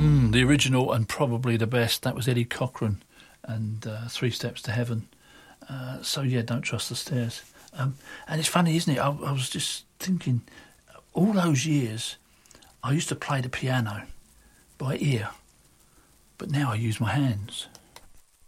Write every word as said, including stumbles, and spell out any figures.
Mm, the original and probably the best. That was Eddie Cochran and uh, Three Steps to Heaven. Uh, so, yeah, Don't Trust the Stairs. Um, and it's funny, isn't it? I, I was just thinking, all those years, I used to play the piano by ear, but now I use my hands.